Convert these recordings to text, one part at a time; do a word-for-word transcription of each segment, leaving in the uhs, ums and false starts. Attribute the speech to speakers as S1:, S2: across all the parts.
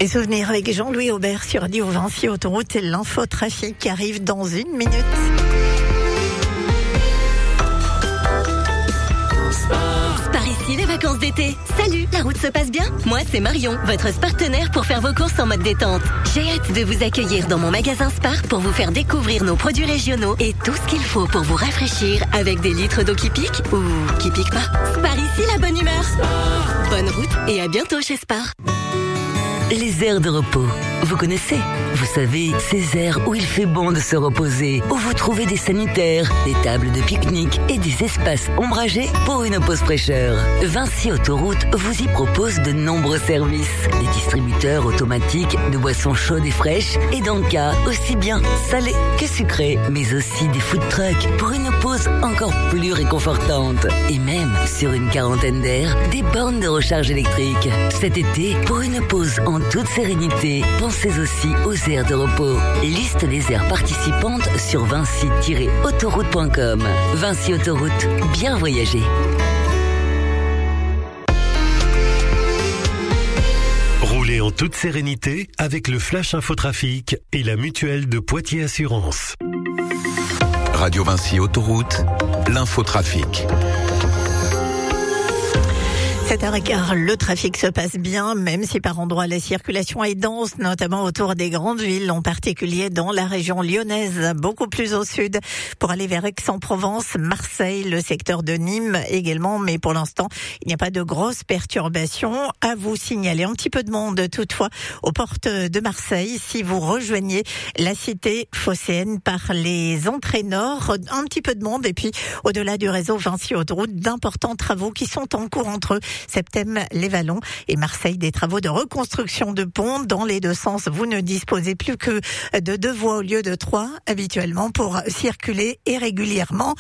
S1: Les souvenirs avec Jean-Louis Aubert sur Radio Vinci Autoroute et l'infotrafic qui arrive dans une minute.
S2: Par ici, les vacances d'été. Salut, la route se passe bien? Moi, c'est Marion, votre partenaire pour faire vos courses en mode détente. J'ai hâte de vous accueillir dans mon magasin Spar pour vous faire découvrir nos produits régionaux et tout ce qu'il faut pour vous rafraîchir avec des litres d'eau qui piquent ou qui piquent pas. Spar ici, la bonne humeur. Spar. Bonne route et à bientôt chez Spar.
S3: Les aires de repos. Vous connaissez? Vous savez, ces aires où il fait bon de se reposer, où vous trouvez des sanitaires, des tables de pique-nique et des espaces ombragés pour une pause fraîcheur. Vinci Autoroute vous y propose de nombreux services. Des distributeurs automatiques de boissons chaudes et fraîches et d'encas aussi bien salés que sucrés, mais aussi des food trucks pour une pause encore plus réconfortante. Et même, sur une quarantaine d'aires, des bornes de recharge électrique. Cet été, pour une pause en toute sérénité, pensez aussi aux aires de repos. Liste des aires participantes sur vinci tiret autoroute point com. Vinci Autoroute, bien voyager.
S4: Roulez en toute sérénité avec le Flash Infotrafic et la mutuelle de Poitiers Assurance.
S5: Radio Vinci Autoroute, l'infotrafic.
S1: sept heures quinze, le trafic se passe bien, même si par endroits la circulation est dense, notamment autour des grandes villes, en particulier dans la région lyonnaise, beaucoup plus au sud, pour aller vers Aix-en-Provence, Marseille, le secteur de Nîmes également, mais pour l'instant, il n'y a pas de grosses perturbations à vous signaler. Un petit peu de monde toutefois aux portes de Marseille, si vous rejoignez la cité phocéenne par les entrées nord, un petit peu de monde, et puis au-delà du réseau Vinci Autoroute, d'importants travaux qui sont en cours entre Septem-les-Vallons et Marseille, des travaux de reconstruction de ponts dans les deux sens. Vous ne disposez plus que de deux voies au lieu de trois habituellement pour circuler et régulièrement.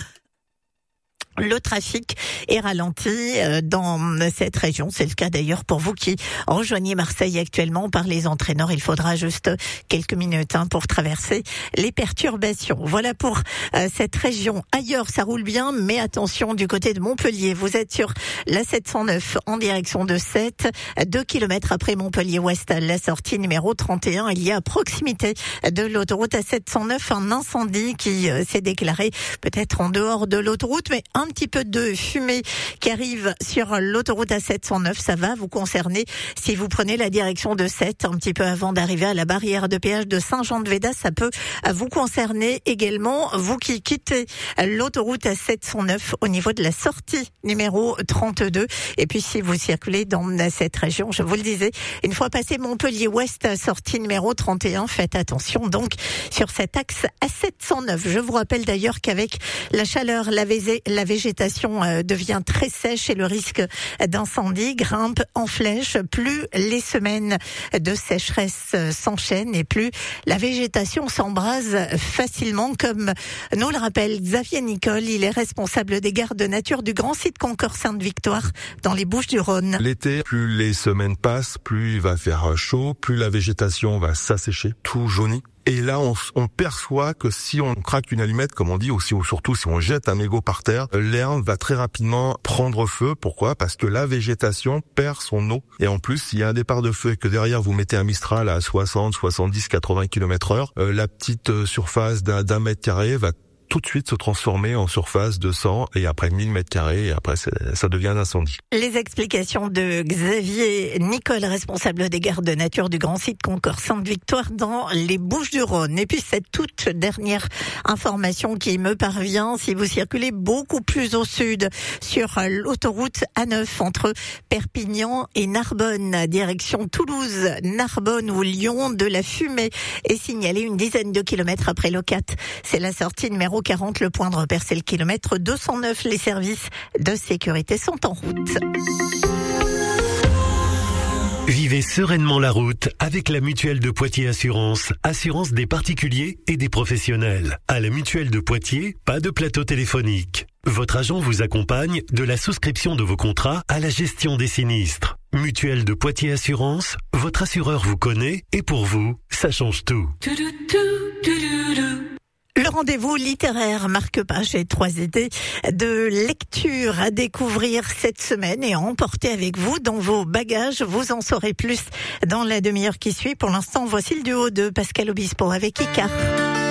S1: Le trafic est ralenti dans cette région. C'est le cas d'ailleurs pour vous qui rejoignez Marseille actuellement par les entrées nord. Il faudra juste quelques minutes hein, pour traverser les perturbations. Voilà pour euh, cette région. Ailleurs, ça roule bien, mais attention du côté de Montpellier. Vous êtes sur la sept cent neuf en direction de Sète. Deux kilomètres après Montpellier-Ouest, la sortie numéro trente et un. Il y a à proximité de l'autoroute A sept cent neuf un incendie qui euh, s'est déclaré peut-être en dehors de l'autoroute, mais un Un petit peu de fumée qui arrive sur l'autoroute A sept cent neuf, ça va vous concerner si vous prenez la direction de Sète, un petit peu avant d'arriver à la barrière de péage de Saint-Jean-de-Védas, ça peut vous concerner également, vous qui quittez l'autoroute A sept cent neuf au niveau de la sortie numéro trente-deux. Et puis si vous circulez dans cette région, je vous le disais, une fois passé Montpellier-Ouest, sortie numéro trente et un, faites attention donc sur cet axe A sept cent neuf. Je vous rappelle d'ailleurs qu'avec la chaleur, la V la végétation devient très sèche et le risque d'incendie grimpe en flèche. Plus les semaines de sécheresse s'enchaînent et plus la végétation s'embrase facilement, comme nous le rappelle Xavier Nicole. Il est responsable des gardes de nature du grand site Concorde Sainte-Victoire dans les Bouches-du-Rhône.
S6: L'été, plus les semaines passent, plus il va faire chaud, plus la végétation va s'assécher, tout jauni. Et là, on, on perçoit que si on craque une allumette, comme on dit, ou, si, ou surtout si on jette un mégot par terre, l'herbe va très rapidement prendre feu. Pourquoi? Parce que la végétation perd son eau. Et en plus, s'il y a un départ de feu et que derrière vous mettez un Mistral à soixante, soixante-dix, quatre-vingts kilomètres heure, euh, la petite surface d'un, d'un mètre carré va tout de suite se transformer en surface de cent et après mille mètres carrés et après ça devient un incendie.
S1: Les explications de Xavier Nicole, responsable des gardes de nature du grand site Concorde Sainte-Victoire dans les Bouches-du-Rhône. Et puis cette toute dernière information qui me parvient, si vous circulez beaucoup plus au sud sur l'autoroute A neuf entre Perpignan et Narbonne, direction Toulouse, Narbonne ou Lyon, de la fumée est signalée une dizaine de kilomètres après Locat. C'est la sortie numéro quarante, le point de repère c'est le kilomètre deux cent neuf. Les services de sécurité sont en route.
S4: Vivez sereinement la route avec la mutuelle de Poitiers Assurance, assurance des particuliers et des professionnels. À la mutuelle de Poitiers, pas de plateau téléphonique. Votre agent vous accompagne de la souscription de vos contrats à la gestion des sinistres. Mutuelle de Poitiers Assurance, votre assureur vous connaît et pour vous, ça change tout.
S1: Le rendez-vous littéraire marque-page et trois idées de lecture à découvrir cette semaine et à emporter avec vous dans vos bagages. Vous en saurez plus dans la demi-heure qui suit. Pour l'instant, voici le duo de Pascal Obispo avec Icar.